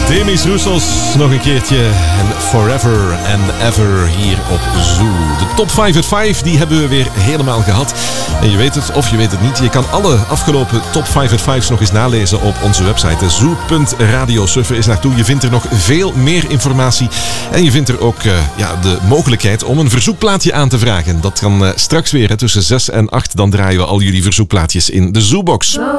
Demis Roussos nog een keertje en Forever and Ever hier op Zoo. De top 5 at 5 die hebben we weer helemaal gehad. En je weet het of je weet het niet. Je kan alle afgelopen top 5 at 5's nog eens nalezen op onze website. Zoo.radio. Surfen is naartoe. Je vindt er nog veel meer informatie. En je vindt er ook de mogelijkheid om een verzoekplaatje aan te vragen. Dat kan straks weer tussen 6 en 8. Dan draaien we al jullie verzoekplaatjes in de Zoobox.